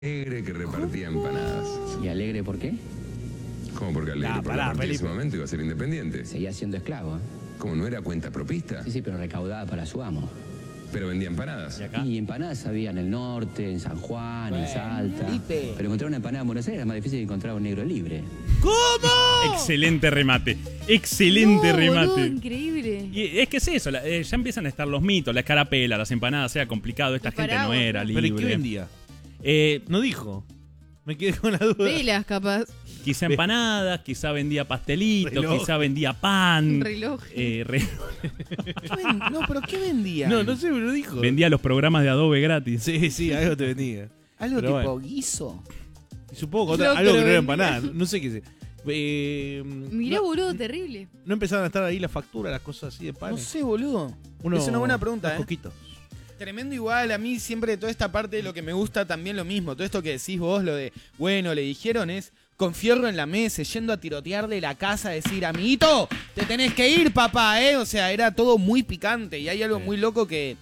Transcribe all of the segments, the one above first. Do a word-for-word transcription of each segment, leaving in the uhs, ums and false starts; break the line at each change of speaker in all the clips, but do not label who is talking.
Alegre que repartía empanadas.
¿Y alegre por qué?
¿Cómo porque Alegre?
Nah,
Porque
pará,
a partir de ese
Felipe.
momento iba a ser independiente.
Seguía siendo esclavo, ¿eh?
¿Cómo no era cuenta propista?
Sí, sí, pero recaudada para su amo.
Pero vendía empanadas.
¿Y acá?
Y empanadas había en el norte, en San Juan, en Salta.
Felipe.
Pero encontrar una empanada en Buenos Aires era más difícil que encontrar un negro libre.
¿Cómo?
Excelente remate. Excelente
No,
remate.
boludo, increíble.
Y es que es eso, la- eh, ya empiezan a estar los mitos, la escarapela, las empanadas, sea complicado, esta
El
gente no
paraguas,
era
¿no?
libre.
¿Pero y qué vendía?
Eh,
No dijo. Me quedé con la duda.
Velas, capaz.
quizá empanadas, quizá vendía pastelitos,
Reloj.
quizá vendía pan.
Un reloj.
eh, re-
¿Qué ven- No, pero ¿qué vendía?
No, no sé, pero lo dijo.
vendía los programas de Adobe gratis.
Sí, sí, algo te vendía.
Algo
Pero
tipo
bueno.
guiso.
Y supongo que otra-
No,
algo que
pero
no era
vendía.
empanada. No sé qué sé. Eh,
Mirá,
no,
boludo, terrible.
no empezaron a estar ahí las facturas, las cosas así de pan.
No sé, boludo.
Uno-
es una buena pregunta,
unos
¿eh?
coquitos.
Tremendo igual, a mí siempre toda esta parte de lo que me gusta también lo mismo. Todo esto que decís vos, lo de, bueno, le dijeron es con fierro en la mesa, yendo a tirotearle la casa, a decir, amiguito, te tenés que ir, papá, ¿eh? O sea, era todo muy picante y hay algo
Sí.
muy loco que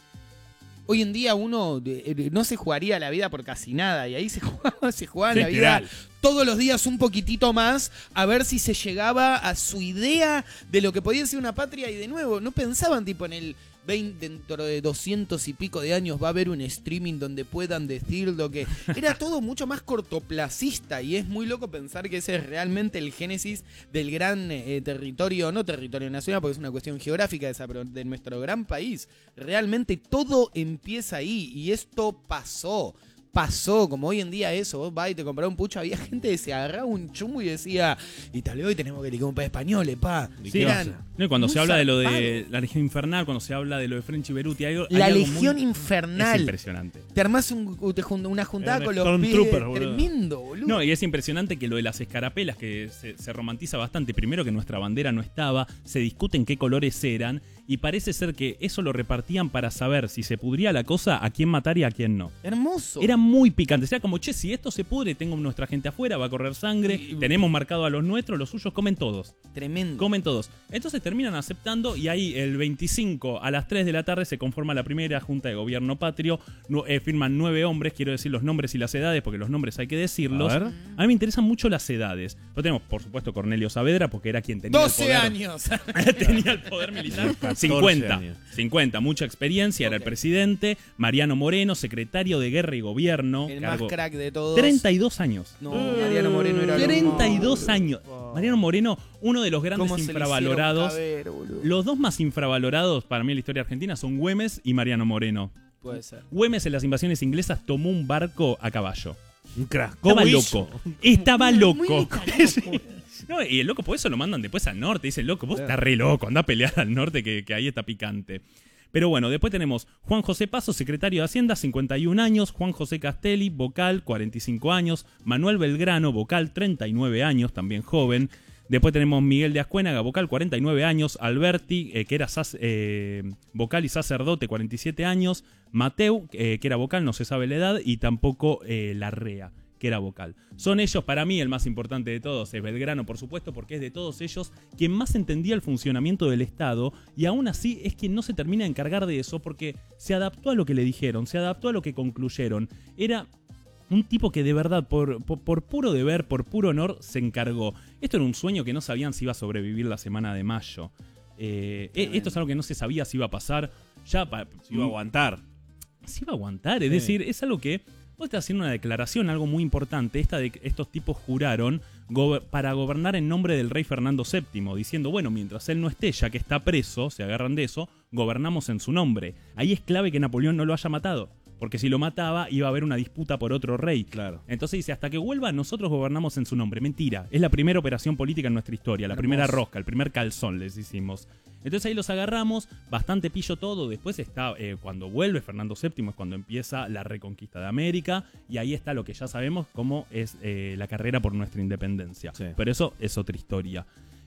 hoy en día uno eh, no se jugaría la vida por casi nada y ahí se jugaba, se jugaba la vida
Literal.
todos los días un poquitito más a ver si se llegaba a su idea de lo que podía ser una patria y de nuevo, no pensaban tipo en el veinte, dentro de doscientos y pico de años va a haber un streaming donde puedan decir lo que... Era todo mucho más cortoplacista y es muy loco pensar que ese es realmente el génesis del gran eh, territorio, no territorio nacional porque es una cuestión geográfica esa, pero de nuestro gran país. Realmente todo empieza ahí y esto pasó. Pasó, como hoy en día eso, vos vas y te comprás un pucho, había gente que se agarraba un chumbo y decía, y tal vez hoy tenemos que elegir un país español, pa.
¿Y
Sí,
qué
Eran
pasa?
No, y cuando
muy
se habla de lo de
zarpados.
la Legión Infernal, cuando se habla de lo de Frenchy Beruti, hay, hay
La
algo
Legión
muy-
Infernal.
Es impresionante.
Te armás un- te jun- una juntada
Era
con
un
los
Stormtrooper,
pibes.
boludo.
Tremendo, boludo.
No, y es impresionante que lo de las escarapelas, que se, se romantiza bastante. Primero que nuestra bandera no estaba, se discuten qué colores eran, y parece ser que eso lo repartían para saber si se pudría la cosa, a quién matar y a quién no.
Hermoso.
Era muy picante. O sea, como, che, si esto se pudre, tengo nuestra gente afuera, va a correr sangre,
Y-
tenemos marcado a los nuestros, los suyos comen todos.
Tremendo.
Comen todos. Entonces terminan aceptando y ahí el veinticinco a las tres de la tarde se conforma la primera junta de gobierno patrio. Nu- eh, firman nueve hombres, quiero decir los nombres y las edades, porque los nombres hay que decirlos.
A
A,
ver.
mí me interesan mucho las edades. Pero tenemos, por supuesto, Cornelio Saavedra, porque era quien tenía el
doce
poder.
años.
tenía el poder militar.
catorce
cincuenta.
años.
cincuenta, mucha experiencia, era el
Ok.
presidente. Mariano Moreno, secretario de Guerra y Gobierno.
El
cargo-
más crack de todos.
treinta y dos años.
No, Mariano Moreno era lo
treinta y dos
más.
años. Mariano Moreno, uno de los grandes
¿Cómo se le hicieron
infravalorados.
caber, boludo?
Los dos más infravalorados para mí en la historia argentina son Güemes y Mariano Moreno.
Puede ser.
Güemes en las invasiones inglesas tomó un barco a caballo.
Un crack. ¿Cómo
Estaba
hizo?
loco. Estaba
Muy
loco.
metaloco.
Sí. No, y el loco por eso lo mandan después al norte. Dice, loco, vos
Claro.
estás re loco, anda a pelear al norte que, que ahí está picante. Pero bueno, después tenemos Juan José Paso, secretario de Hacienda, cincuenta y un años. Juan José Castelli, vocal, cuarenta y cinco años. Manuel Belgrano, vocal, treinta y nueve años, también joven. Después tenemos Miguel de Ascuénaga, vocal, cuarenta y nueve años. Alberti, eh, que era sac- eh, vocal y sacerdote, cuarenta y siete años. Mateu, eh, que era vocal, no se sabe la edad. Y tampoco eh, Larrea, que era vocal. Son ellos, para mí, el más importante de todos. Es Belgrano, por supuesto, porque es de todos ellos quien más entendía el funcionamiento del Estado. Y aún así es quien no se termina de encargar de eso porque se adaptó a lo que le dijeron, se adaptó a lo que concluyeron. Era un tipo que de verdad, por, por, por puro deber, por puro honor, se encargó. Esto era un sueño que no sabían si iba a sobrevivir la semana de mayo. Eh, eh, esto es algo que no se sabía si iba a pasar. Ya pa-
Se iba a aguantar.
se iba a aguantar. Es
Sí.
decir, es algo que vos estás haciendo una declaración, algo muy importante. Esta de que estos tipos juraron gober- para gobernar en nombre del rey Fernando séptimo, diciendo, bueno, mientras él no esté, ya que está preso, se agarran de eso, gobernamos en su nombre. Ahí es clave que Napoleón no lo haya matado, porque si lo mataba iba a haber una disputa por otro rey.
Claro.
Entonces dice, hasta que vuelva, nosotros gobernamos en su nombre. Mentira, es la primera operación política en nuestra historia, la
Hermoso.
primera rosca, el primer calzón, les hicimos. Entonces ahí los agarramos, bastante pillo todo. Después está, eh, cuando vuelve Fernando séptimo, es cuando empieza la reconquista de América. Y ahí está lo que ya sabemos, cómo es eh, la carrera por nuestra independencia.
Sí.
Pero eso es otra historia.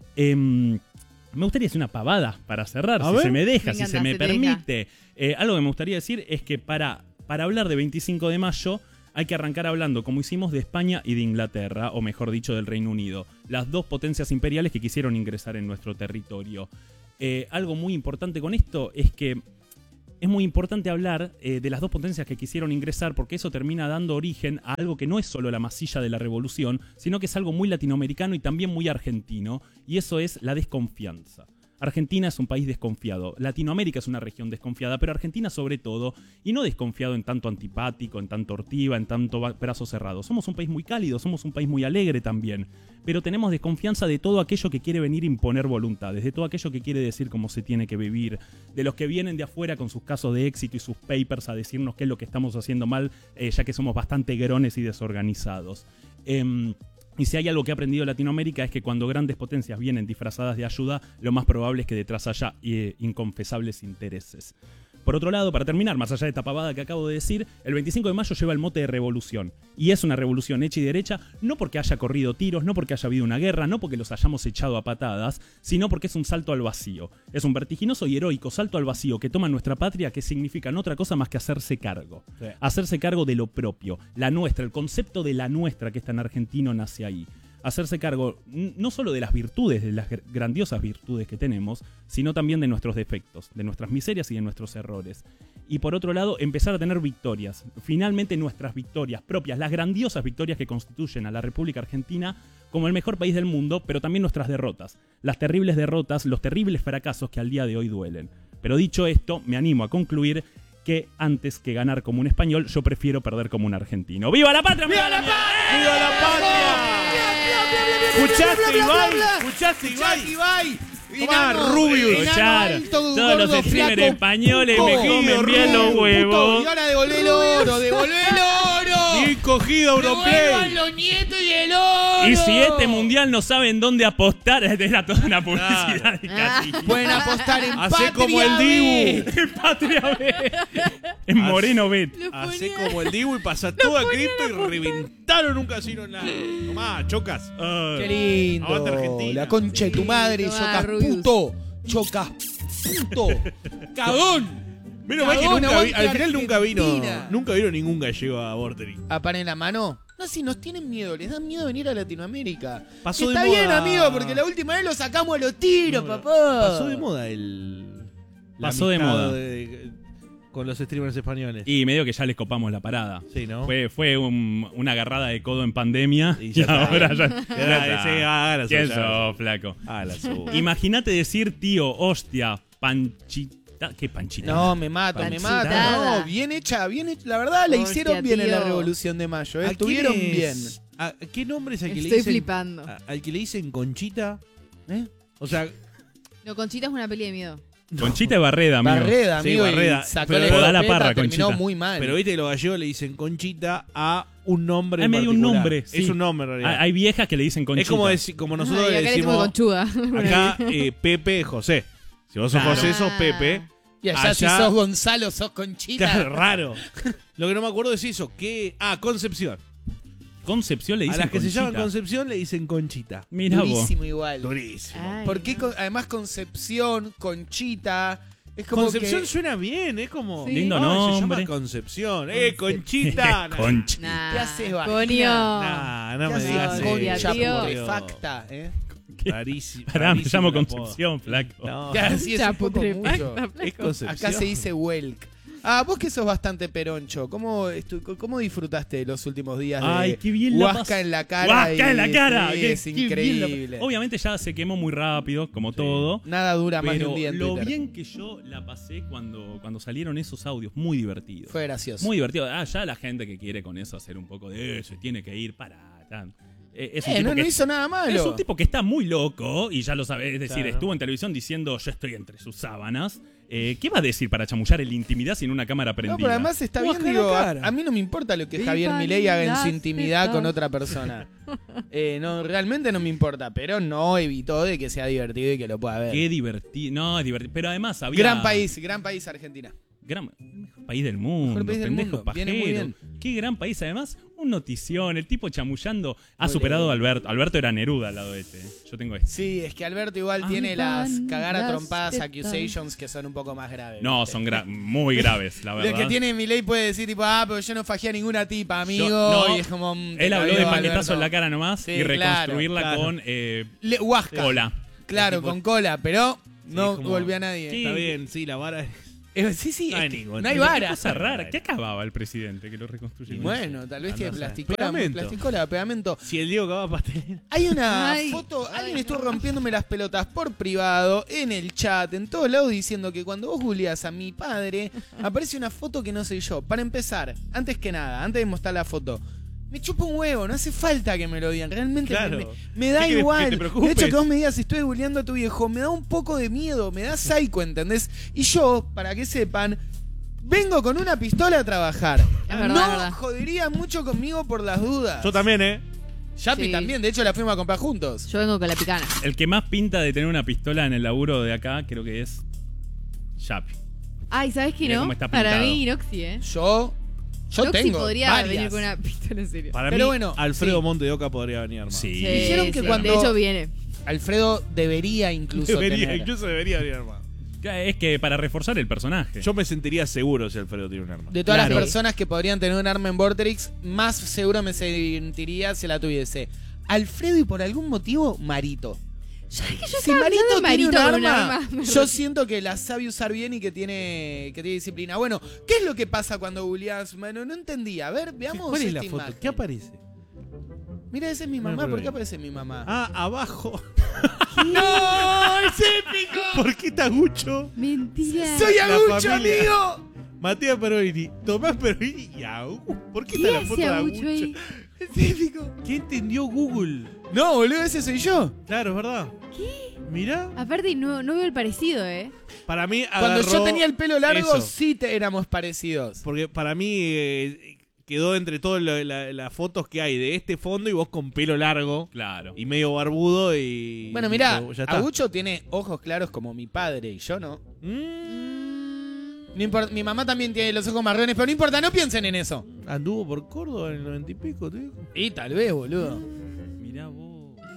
Em, me gustaría decir una pavada para cerrar,
A
si
ver.
se me deja,
Me
si
encanta,
se me
se te
permite. Eh, algo que me gustaría decir es que para, para hablar de veinticinco de mayo hay que arrancar hablando, como hicimos, de España y de Inglaterra, o mejor dicho, del Reino Unido. Las dos potencias imperiales que quisieron ingresar en nuestro territorio. Eh, algo muy importante con esto es que es muy importante hablar eh, de las dos potencias que quisieron ingresar, porque eso termina dando origen a algo que no es solo la masilla de la revolución, sino que es algo muy latinoamericano y también muy argentino, y eso es la desconfianza. Argentina es un país desconfiado, Latinoamérica es una región desconfiada, pero Argentina sobre todo, y no desconfiado en tanto antipático, en tanto hortiva, en tanto brazo cerrado. Somos un país muy cálido, somos un país muy alegre también, pero tenemos desconfianza de todo aquello que quiere venir a imponer voluntades, de todo aquello que quiere decir cómo se tiene que vivir, de los que vienen de afuera con sus casos de éxito y sus papers a decirnos qué es lo que estamos haciendo mal, eh, ya que somos bastante grones y desorganizados. Eh, Y si hay algo que ha aprendido Latinoamérica es que cuando grandes potencias vienen disfrazadas de ayuda, lo más probable es que detrás haya eh, inconfesables intereses. Por otro lado, para terminar, más allá de esta pavada que acabo de decir, el veinticinco de mayo lleva el mote de revolución. Y es una revolución hecha y derecha, no porque haya corrido tiros, no porque haya habido una guerra, no porque los hayamos echado a patadas, sino porque es un salto al vacío. Es un vertiginoso y heroico salto al vacío que toma nuestra patria, que significa no otra cosa más que hacerse cargo. Sí. Hacerse cargo de lo propio, la nuestra, el concepto de la nuestra que es tan argentino nace ahí. Hacerse cargo no solo de las virtudes, de las grandiosas virtudes que tenemos, sino también de nuestros defectos, de nuestras miserias y de nuestros errores. Y por otro lado, empezar a tener victorias. Finalmente nuestras victorias propias, las grandiosas victorias que constituyen a la República Argentina como el mejor país del mundo, pero también nuestras derrotas. Las terribles derrotas, los terribles fracasos que al día de hoy duelen. Pero dicho esto, me animo a concluir que antes que ganar como un español, yo prefiero perder como un argentino. ¡Viva la patria! ¡Viva la patria!
¡Viva la patria! ¿Escuchaste, Ibai? ¿Escuchaste, Ibai? Tomá, Rubius.
Escucharon. Todos los streamers españoles me comen bien los huevos.
Y ahora devolvé el oro, devolvé el oro.
Bien cogido, Europlay.
Devuelvan los nietos y el oro.
Y si este mundial no saben dónde apostar, era toda una publicidad de Catilla.
Pueden apostar en
Hacé
Patria
como el Dibu.
En Patria B. En Moreno Bet.
Hacé como el Dibu y pasa todo a cripto y reventaron un casino en la... Tomá, chocas.
Uh,
Qué lindo.
Aguante Argentina.
La concha de tu madre,
Tomá,
chocas
Rubius.
puto. Chocas puto. Cagón.
Menos mal que
Cagón,
nunca vi,
aguante
al final nunca vino,
Argentina.
nunca vino ningún gallego a Vortering.
Aparen la mano. No, si nos tienen miedo, les dan miedo venir a Latinoamérica.
Pasó de
Está
moda.
bien, amigo, porque la última vez lo sacamos a los tiros,
No,
papá.
Pasó de moda el... la
Pasó de
amistad
moda.
de- con los streamers españoles.
Y medio que ya les copamos la parada.
Sí, ¿no?
Fue, fue un- una agarrada de codo en pandemia.
Y
Y,
ya está.
ahora ya.
Ya,
ya está.
ese, ah, la
¿Quién
suya.
sos, flaco?
Ah, la suya.
Imagínate decir, tío, hostia, panchita. ¿Qué panchita?
No, me mata, me
Panchitada.
mata. No, bien hecha, bien hecha. La verdad, la
Hostia,
hicieron bien en la
tío.
Revolución de Mayo. ¿eh?
¿A
Estuvieron
quién
bien.
es? ¿A ¿Qué nombre es al que le
Estoy
dicen?
flipando.
a- Al que le dicen Conchita. ¿Eh? O sea,
No, Conchita es una peli de miedo.
Conchita y Barreda, amigo.
Barreda,
Sí,
amigo.
Barreda.
Y sacó
Pero
la
da la
escopeta,
parra,
terminó
Conchita.
muy mal.
pero viste que los gallegos le dicen Conchita a un nombre
Hay
en
medio un
particular.
nombre.
Es
sí.
un nombre en realidad.
Hay, hay viejas que le dicen Conchita.
Es como, decir, como nosotros
Ay,
le
acá le decimos
decimos
conchuda.
acá eh, Pepe José. Si vos sos
Claro.
José, sos Pepe.
y allá,
allá-
si sos Gonzalo, sos Conchita.
Claro, raro. Lo que no me acuerdo es eso. ¿Qué? Ah, Concepción.
Concepción le
A
dicen
las que se
Conchita.
llaman Concepción le dicen Conchita.
Mirá vos.
Durísimo igual.
Durísimo.
Ay,
¿Por qué
no.
con- además Concepción, Conchita? Es como
Concepción
que...
suena bien, es como.
Sí.
Lindo
Ay, Se
nombre.
llama Concepción. ¡Eh, Conchita! Nah,
Conchita.
Nah,
¿Qué haces, vagina?
Coño.
nah, no
¿Qué
me
haces,
digas
Concha,
eso.
tío?
putrefacta, eh?
Rarísimo.
Pará, me
rarísimo
llamo
el apodo.
Concepción, flaco.
No,
Ya, sí, es un poco
Putrefacta,
mucho.
flaco.
es Concepción.
Acá se dice Welk. Ah, vos que sos bastante peroncho, ¿cómo, estu- cómo disfrutaste los últimos días de
Ay, qué bien la
Huasca
pas-
en la cara?
¡Huasca
y-
en la cara!
sí,
Qué-
es
qué bien la-
increíble.
Obviamente ya se quemó muy rápido, como todo.
Nada dura más de
Pero
un día en
lo
Twitter.
bien que yo la pasé cuando, cuando salieron esos audios, muy divertidos.
Fue gracioso.
Muy divertido. Ah, ya la gente que quiere con eso hacer un poco de eso y tiene que ir para... tan- eh, Es un,
Eh,
tipo
no,
que,
no hizo nada malo.
es un tipo que está muy loco y ya lo sabe. Es decir,
Claro.
estuvo en televisión diciendo yo estoy entre sus sábanas. Eh, ¿Qué va a decir para chamullar en la intimidad sin una cámara prendida?
No, pero además está bien,
Huasca en
digo,
la
a,
cara.
a mí no me importa lo que
Viva
Javier Milei haga en su
las
intimidad con
tetas.
otra persona. Eh, no, realmente no me importa, pero no evitó de que sea divertido y que lo pueda ver.
Qué divertido. No, es divertido. Pero además había...
Gran país, gran país Argentina.
Gran, el mejor país del mundo,
Mejor país del
pendejo
mundo, viene muy
pajero.
bien.
Qué gran país, además, un notición, el tipo chamullando. Ha
Muy
superado
lindo.
a Alberto. Alberto era Neruda al lado de este. Yo tengo este.
Sí, es que Alberto igual
Ah,
tiene las
van
cagar a
las
trompadas
tetas.
accusations que son un poco más graves.
No,
¿viste?
son gra- muy graves, la verdad.
Lo que tiene Milei puede decir tipo, ah, pero yo no fajé a ninguna tipa, amigo.
Yo- no,
y es como... mm, te
Él habló de
cabió,
manguetazo
Alberto.
en la cara nomás
Sí,
y reconstruirla
claro,
con eh,
Le- Huasca.
cola.
Claro,
El tipo-
con cola, pero no
como-
volvió a nadie.
Sí.
Está bien, sí, la vara es...
Eh, sí, sí,
No
es
hay
que
ningún-
no hay
Pero
Qué
vara.
cosa rara. ¿Qué acababa el presidente que lo reconstruyó?
Y bueno, tal vez
Ah,
tiene
no sé.
plasticola,
Pegamento.
plasticola, pegamento.
Si el Diego acaba pastelera.
Hay una
Ay.
foto,
Ay,
alguien estuvo
no.
rompiéndome las pelotas por privado, en el chat, en todos lados, diciendo que cuando vos googleás a mi padre, aparece una foto que no soy yo. Para empezar, antes que nada, antes de mostrar la foto, me chupa un huevo, no hace falta que me lo digan, realmente me-
Claro.
me, me da
¿Qué querés,
igual.
que te
De
preocupes?
hecho, que vos me digas, estoy googleando a tu viejo, me da un poco de miedo, me da psycho, ¿entendés? Y yo, para que sepan, vengo con una pistola a trabajar.
Es verdad,
no
es verdad.
jodería mucho conmigo por las dudas.
Yo también, ¿eh?
Yapi
Sí.
también, de hecho la fuimos a comprar juntos.
Yo vengo con la picana.
El que más pinta de tener una pistola en el laburo de acá, creo que es Yapi.
Ay, ¿sabes qué
Mirá
no?
cómo está
Para
pintado.
mí, Inoxi, ¿eh?
Yo, yo
Inoxi
tengo
podría
varias.
venir con una pistola en serio.
Para
Pero
mí,
bueno,
Alfredo
sí.
Monte de Oca podría venir, hermano.
Sí.
Sí,
Dijeron que
sí,
cuando-
De hecho, viene.
Alfredo debería incluso
Debería,
tener.
incluso debería venir, hermano.
Es que para reforzar el personaje.
Yo me sentiría seguro si Alfredo tiene un arma.
De todas
Claro.
las personas que podrían tener un arma en Vorterix, más seguro me sentiría si la tuviese. Alfredo y por algún motivo, Marito.
¿Sabes que yo
Si
estaba
Marito
pensando en
tiene un
Marito con un
arma,
arma? Me
yo
re-
siento que la sabe usar bien y que tiene, que tiene disciplina. Bueno, ¿qué es lo que pasa cuando googleás? Bueno, no entendí. A ver, veamos
¿Cuál es
esta
la foto?
imagen.
¿Qué aparece?
Mira, esa es mi
No,
mamá.
pero
¿Por qué
bien.
aparece mi mamá?
Ah, abajo.
¡No! ¡Es épico!
¿Por qué Tagucho?
Mentira.
¡Soy
La
Agucho,
familia.
amigo!
Matías Peroni, Tomás Peroni y Agu. ¿Por qué
¿Qué
está la
hace
foto de
Agucho
Agucho?
ahí?
Es épico.
¿Qué entendió Google?
No, boludo, ese soy yo.
Claro, es verdad.
¿Qué?
Mirá,
Aparte, no, no veo el parecido, ¿eh?
para mí
Cuando
agarró
yo tenía el pelo largo,
eso.
sí te éramos parecidos.
Porque para mí eh, quedó entre todas la- la- las fotos que hay de este fondo y vos con pelo largo
Claro.
y medio barbudo y...
Bueno, mirá,
ya está.
Agucho tiene ojos claros como mi padre y yo no.
Mm,
No importa, mi mamá también tiene los ojos marrones, pero no importa, no piensen en eso.
anduvo por Córdoba en el noventa y pico, te digo.
Y tal vez, boludo.
Mirá vos.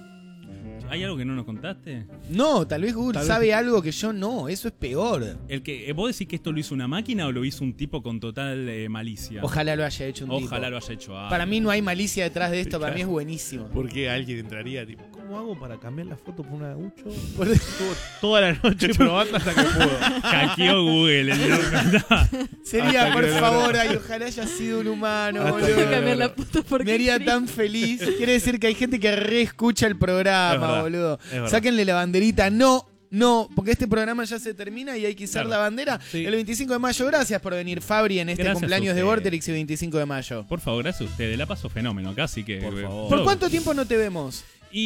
¿Hay algo que no nos contaste?
No, tal vez Google
Tal vez-
sabe algo que yo no, eso es peor.
El que, eh, ¿Vos decís que esto lo hizo una máquina o lo hizo un tipo con total eh, malicia?
Ojalá lo haya hecho un tipo.
Ojalá lo haya hecho. Ah,
Para mí no hay malicia detrás de esto, para mí es buenísimo.
Porque alguien entraría tipo, ¿cómo hago para cambiar la foto por una Agucho? Estuvo toda la noche probando hasta que pudo.
hackeó Google. el loco.
Sería,
Hasta
por
que lo
favor, ay, ojalá haya sido un humano,
Hasta
boludo.
que
Tengo
lo
que cambiar la
logró.
foto porque
Me haría
es
tan feliz. Quiere decir que hay gente que reescucha el
Es
programa,
verdad,
boludo.
es verdad.
Sáquenle la banderita. No, no, porque este programa ya se termina y hay que izar
Claro.
la bandera.
Sí.
El veinticinco de mayo. Gracias por venir, Fabri, en este
Gracias a
cumpleaños de
ustedes.
Vorterix y veinticinco de mayo.
Por favor, gracias a ustedes. La paso fenómeno acá, así que.
Por
eh,
favor.
¿Por
todo.
cuánto tiempo no te vemos?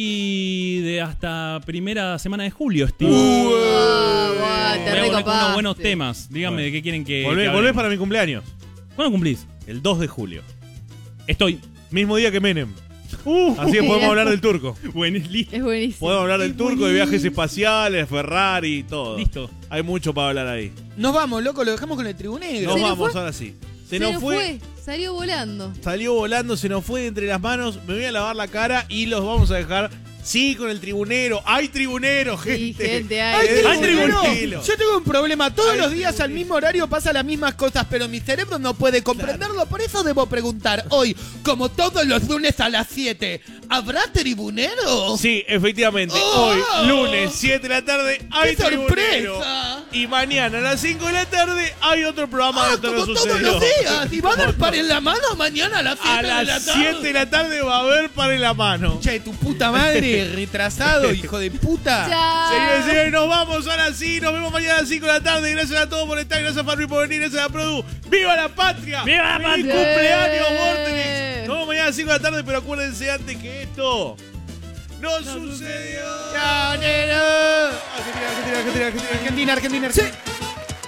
Y de hasta primera semana de julio, Steve.
Guau, guau,
Voy
te
a volver con
recopaste.
unos buenos temas. Díganme
Bueno.
de qué quieren que.
Volvé,
que
volvé
hablemos.
para mi cumpleaños,
¿Cuándo cumplís?
el dos de julio.
Estoy.
Mismo día que Menem. Así que podemos hablar del turco.
Bueno, listo.
Es buenísimo.
Podemos hablar del turco, de viajes espaciales, Ferrari y todo.
Listo.
Hay mucho para hablar ahí.
Nos vamos, loco, lo dejamos con el tribunegro.
Nos
¿Se nos
vamos,
fue?
ahora sí. Se,
Se
nos
nos
fue,
fue. Salió volando.
salió volando, se nos fue de entre las manos. Me voy a lavar la cara y los vamos a dejar. Sí, con el tribunero. ¡Hay tribunero, gente!
Sí, gente,
¡Ay,
hay.
Hay
tribunero!
tribunero.
Yo tengo un problema. Todos
Ay,
los días al
tribunero.
mismo horario pasan las mismas cosas, pero mi cerebro no puede comprenderlo. Por eso debo preguntar hoy, como todos los lunes a las siete, ¿habrá tribunero?
Sí, efectivamente.
¡Oh!
Hoy, lunes, siete de la tarde, hay
¡Qué
tribunero.
sorpresa!
Y mañana a las cinco de la tarde hay otro programa
Ah,
de todo
como
lo
todos
sucedió.
los días. ¿Y va a dar par en la mano mañana a las siete
A
de la
las
tarde?
siete de la tarde va a haber para en la mano.
Che, tu puta madre, retrasado, hijo de puta.
Chao.
Señores y señores, nos vamos ahora sí. Nos vemos mañana a las cinco de la tarde. Gracias a todos por estar. Gracias a Farri por venir. Gracias a Produ. ¡Viva la patria!
¡Viva la
¡Feliz
patria!
cumpleaños,
¡Eh!
Vorterix! Nos vemos mañana a las cinco de la tarde. Pero acuérdense antes que esto no, sucedió.
Chao, nero.
Argentina, Argentina, Argentina, Argentina.
Argentina, Argentina, Argentina. Sí.